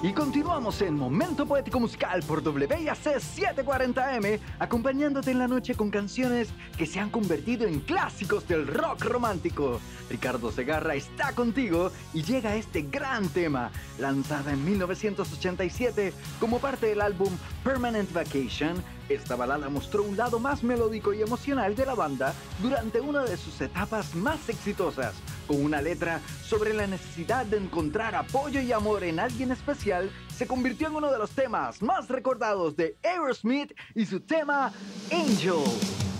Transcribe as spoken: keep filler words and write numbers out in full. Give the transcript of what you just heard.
Y continuamos en Momento Poético Musical por W I A C setecientos cuarenta M, acompañándote en la noche con canciones que se han convertido en clásicos del rock romántico. Ricardo Segarra está contigo y llega este gran tema, lanzada en mil novecientos ochenta y siete como parte del álbum Permanent Vacation. Esta balada mostró un lado más melódico y emocional de la banda durante una de sus etapas más exitosas, con una letra sobre la necesidad de encontrar apoyo y amor en alguien especial. Se convirtió en uno de los temas más recordados de Aerosmith y su tema Angel.